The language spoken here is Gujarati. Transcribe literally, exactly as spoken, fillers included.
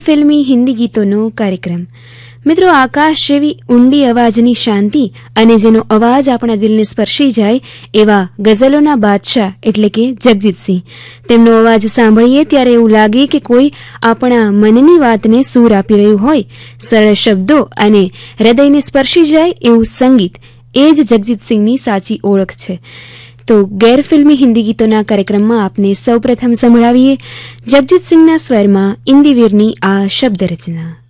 ફિલ્મી હિન્દી ગીતોનો કાર્યક્રમ. મિત્રો, આકાશ જેવી ઊંડી અવાજની શાંતિ અને જેનો અવાજ આપણા દિલને સ્પર્શી જાય એવા ગઝલોના બાદશાહ એટલે કે જગજીતસિંહ. તેમનો અવાજ સાંભળીએ ત્યારે એવું લાગે કે કોઈ આપણા મનની વાતને સૂર આપી રહ્યું હોય. સરળ શબ્દો અને હૃદયને સ્પર્શી જાય એવું સંગીત એ જ જગજીતસિંહની સાચી ઓળખ છે. તો ગેરફિલ્મી હિન્દી ગીતોના કાર્યક્રમમાં આપને સૌપ્રથમ સંભળાવીએ જગજીતસિંહના સ્વરમાં ઇન્દિવીરની આ શબ્દ રચના.